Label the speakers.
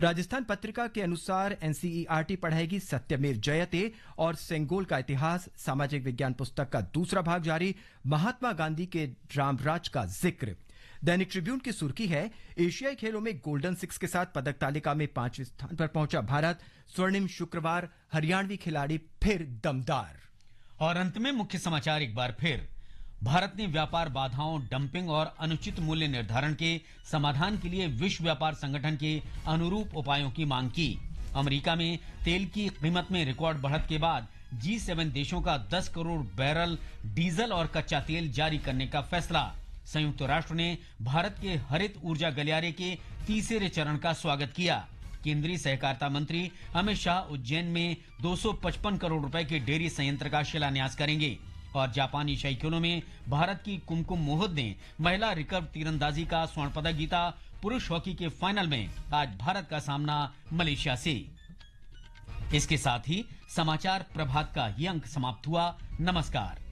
Speaker 1: राजस्थान पत्रिका के अनुसार एनसीईआरटी पढ़ाएगी सत्यमेव जयते और सेंगोल का इतिहास। सामाजिक विज्ञान पुस्तक का दूसरा भाग जारी। महात्मा गांधी के रामराज का जिक्र। दैनिक ट्रिब्यून की सुर्खी है, एशियाई खेलों में गोल्डन 6 के साथ पदक तालिका में 5वें स्थान पर पहुंचा भारत। स्वर्णिम शुक्रवार, हरियाणवी खिलाड़ी फिर दमदार।
Speaker 2: और अंत में मुख्य समाचार एक बार फिर। भारत ने व्यापार बाधाओं, डंपिंग और अनुचित मूल्य निर्धारण के समाधान के लिए विश्व व्यापार संगठन के अनुरूप उपायों की मांग की। अमेरिका में तेल की कीमत में रिकॉर्ड बढ़त के बाद G7 देशों का 10 करोड़ बैरल डीजल और कच्चा तेल जारी करने का फैसला। संयुक्त राष्ट्र ने भारत के हरित ऊर्जा गलियारे के तीसरे चरण का स्वागत किया। केंद्रीय सहकारिता मंत्री अमित शाह उज्जैन में 255 करोड़ रुपए के डेयरी संयंत्र का शिलान्यास करेंगे। और जापानी एशियाई खेलों में भारत की कुमकुम मोहित ने महिला रिकर्व तीरंदाजी का स्वर्ण पदक जीता। पुरुष हॉकी के फाइनल में आज भारत का सामना मलेशिया से। इसके साथ ही समाचार प्रभात का ये अंक समाप्त हुआ। नमस्कार।